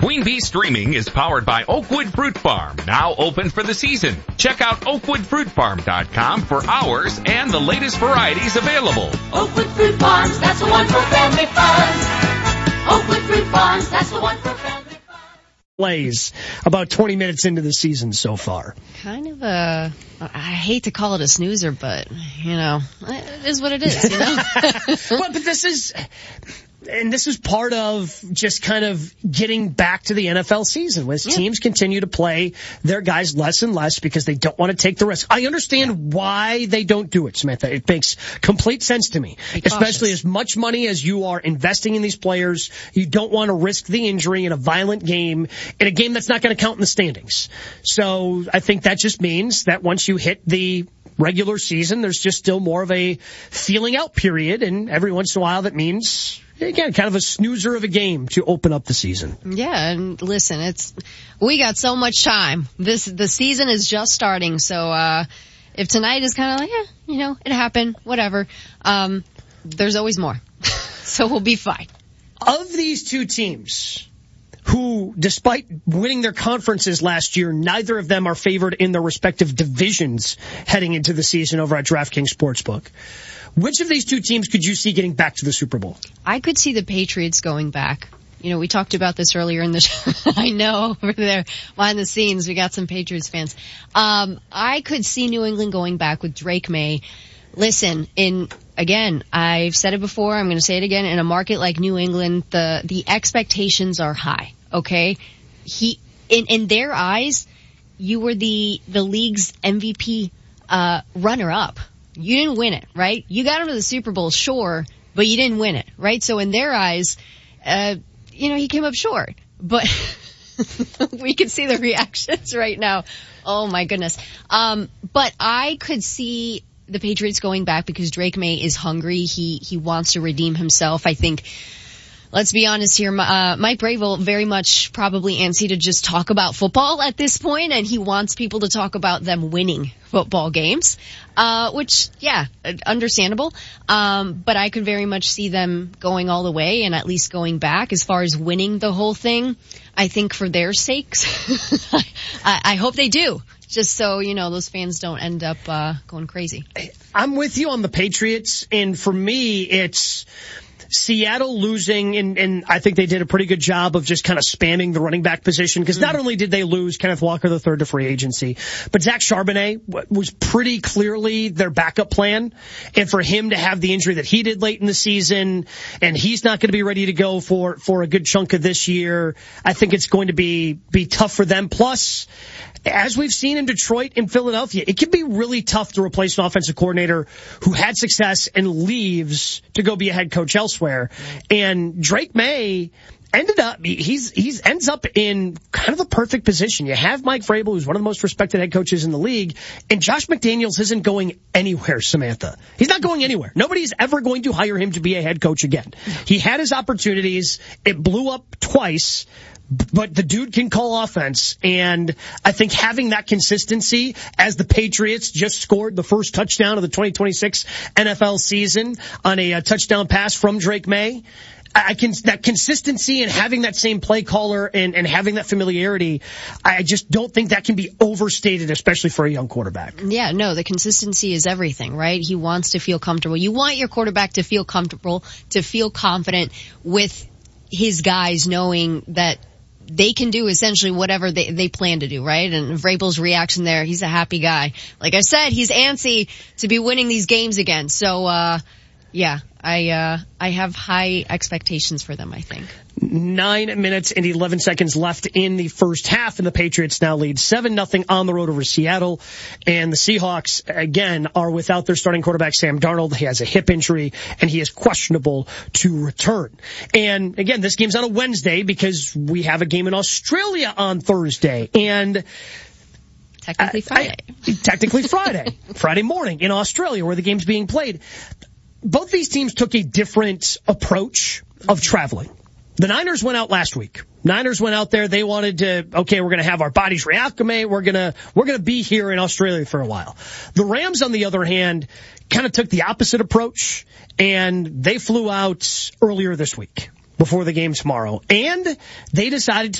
Queen Bee Streaming is powered by Oakwood Fruit Farm, now open for the season. Check out oakwoodfruitfarm.com for hours and the latest varieties available. Oakwood Fruit Farms, that's the one for family fun. Oakwood Fruit Farms, that's the one for family fun. Plays about 20 minutes into the season so far. Kind of I hate to call it a snoozer, but, it is what it is, Well, but this is part of just kind of getting back to the NFL season as teams continue to play their guys less and less because they don't want to take the risk. I understand why they don't do it, Samantha. It makes complete sense to me, especially as much money as you are investing in these players. You don't want to risk the injury in a violent game, in a game that's not going to count in the standings. So I think that just means that once you hit the regular season, there's just still more of a feeling out period, and every once in a while that means, again, kind of a snoozer of a game to open up the season. Yeah, and listen, we got so much time. The season is just starting, so if tonight is kind of like, it happened, whatever, there's always more. So we'll be fine. Of these two teams, who, despite winning their conferences last year, neither of them are favored in their respective divisions heading into the season over at DraftKings Sportsbook. Which of these two teams could you see getting back to the Super Bowl? I could see the Patriots going back. We talked about this earlier in the show. I know, over there behind the scenes, we got some Patriots fans. I could see New England going back with Drake May. Listen, again, I've said it before, I'm going to say it again, in a market like New England, the expectations are high, okay? In their eyes, you were the league's MVP, runner-up. You didn't win it, right? You got him to the Super Bowl, sure, but you didn't win it, right? So in their eyes, he came up short. But we can see the reactions right now. Oh my goodness. But I could see the Patriots going back because Drake May is hungry. He wants to redeem himself. I think, let's be honest here, Mike Vrabel very much probably antsy to just talk about football at this point, and he wants people to talk about them winning football games, which, understandable. But I could very much see them going all the way and at least going back as far as winning the whole thing. I think for their sakes, I hope they do. Just so, those fans don't end up going crazy. I'm with you on the Patriots, and for me, it's Seattle losing, and I think they did a pretty good job of just kind of spamming the running back position, because not only did they lose Kenneth Walker III to free agency, but Zach Charbonnet was pretty clearly their backup plan, and for him to have the injury that he did late in the season, and he's not going to be ready to go for a good chunk of this year, I think it's going to be tough for them. Plus, as we've seen in Detroit and Philadelphia, it can be really tough to replace an offensive coordinator who had success and leaves to go be a head coach elsewhere. And Drake May ends up in kind of the perfect position. You have Mike Vrabel, who's one of the most respected head coaches in the league, and Josh McDaniels isn't going anywhere, Samantha. He's not going anywhere. Nobody's ever going to hire him to be a head coach again. He had his opportunities. It blew up twice. But the dude can call offense, and I think having that consistency, as the Patriots just scored the first touchdown of the 2026 NFL season on a touchdown pass from Drake May, that consistency and having that same play caller and having that familiarity, I just don't think that can be overstated, especially for a young quarterback. Yeah, no, the consistency is everything, right? He wants to feel comfortable. You want your quarterback to feel comfortable, to feel confident with his guys, knowing that they can do essentially whatever they plan to do, right? And Vrabel's reaction there, he's a happy guy. Like I said, he's antsy to be winning these games again. So, I have high expectations for them, I think. 9 minutes and 11 seconds left in the first half, and the Patriots now lead 7-0 on the road over Seattle. And the Seahawks, again, are without their starting quarterback, Sam Darnold. He has a hip injury, and he is questionable to return. And again, this game's on a Wednesday because we have a game in Australia on Thursday. And technically Friday. Technically Friday. Friday morning in Australia, where the game's being played. Both these teams took a different approach of traveling. The Niners went out last week. Niners went out there. They wanted to, we're going to have our bodies reacclimate. We're going to be here in Australia for a while. The Rams, on the other hand, kind of took the opposite approach, and they flew out earlier this week before the game tomorrow. And they decided to